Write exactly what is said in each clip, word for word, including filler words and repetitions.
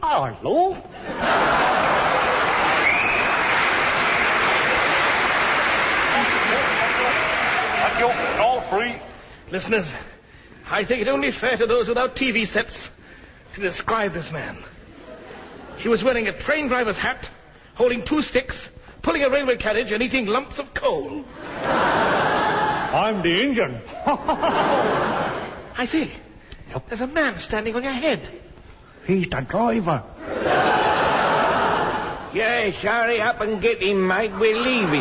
Hello? Thank you. All free. Listeners, I think it only fair to those without T V sets to describe this man. He was wearing a train driver's hat, holding two sticks, pulling a railway carriage, and eating lumps of coal. I'm the engine. I see. There's a man standing on your head. He's the driver. Yes, hurry up and get him, mate. We're leaving.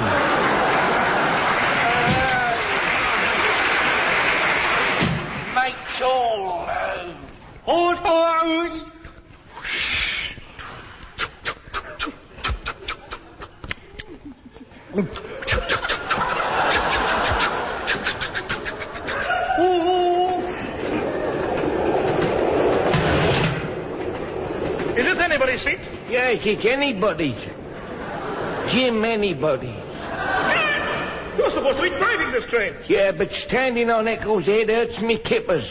Mates all. Hold on. Is this anybody's seat? Yes, it's anybody's. Jim anybody. You're supposed to be driving this train. Yeah, but standing on Echo's head hurts me kippers.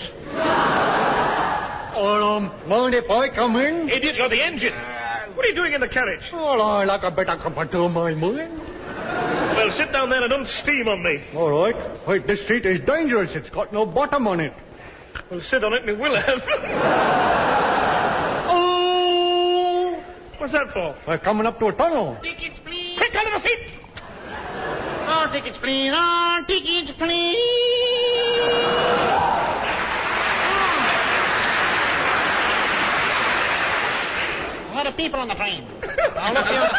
Oh, um, mind if I come in? Idiot, you're the engine. What are you doing in the carriage? Well, I like a better cup of tea, my man. Well, sit down there and don't steam on me. All right. Wait, this seat is dangerous. It's got no bottom on it. Well, sit on it and it will have. Oh! What's that for? We're coming up to a tunnel. Tickets, please. Quick, out of the seat! All tickets, please. All tickets, please. A lot of people on the train. I'll look you.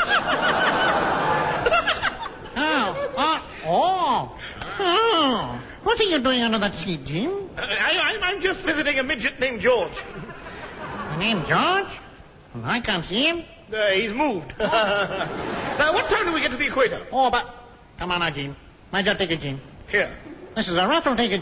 Oh, oh, oh, oh. What are you doing under that seat, Jim? Uh, I, I'm just visiting a midget named George. Your name George? Well, I can't see him. Uh, he's moved. Now, what time do we get to the equator? Oh, but... Come on now, Jim. My job ticket, Jim. Here. This is a raffle ticket,